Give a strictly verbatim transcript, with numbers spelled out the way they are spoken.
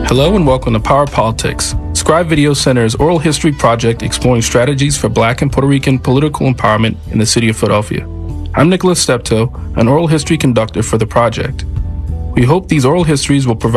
Hello and welcome to Power Politics, Scribe Video Center's oral history project exploring strategies for Black and Puerto Rican political empowerment in the city of Philadelphia. I'm Nicholas Steptoe, an oral history conductor for the project. We hope these oral histories will provide